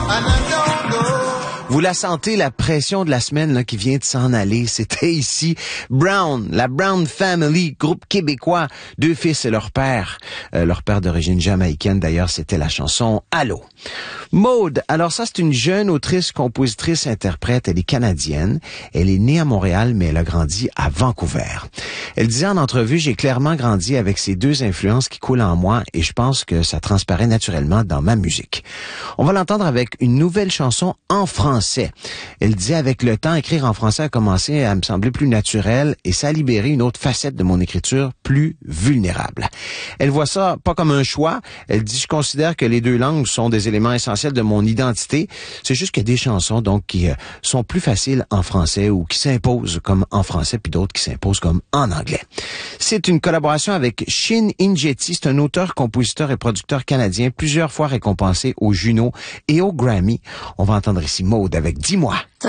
Vous la sentez, la pression de la semaine là, qui vient de s'en aller. C'était ici Brown, la Brown Family, groupe québécois, 2 fils et leur père d'origine jamaïcaine. D'ailleurs, c'était la chanson Allô. Maude, alors ça, c'est une jeune autrice, compositrice, interprète. Elle est canadienne. Elle est née à Montréal, mais elle a grandi à Vancouver. Elle disait en entrevue, j'ai clairement grandi avec ces 2 influences qui coulent en moi et je pense que ça transparaît naturellement dans ma musique. On va l'entendre avec une nouvelle chanson en français. Elle dit, avec le temps, écrire en français a commencé à me sembler plus naturel et ça a libéré une autre facette de mon écriture plus vulnérable. Elle voit ça pas comme un choix. Elle dit, je considère que les 2 langues sont des éléments essentiels de mon identité. C'est juste qu'il y a des chansons donc qui sont plus faciles en français ou qui s'imposent comme en français puis d'autres qui s'imposent comme en anglais. C'est une collaboration avec Shin Injeti. C'est un auteur, compositeur et producteur canadien plusieurs fois récompensé aux Juno et aux Grammy. On va entendre ici Maude avec Dis-moi.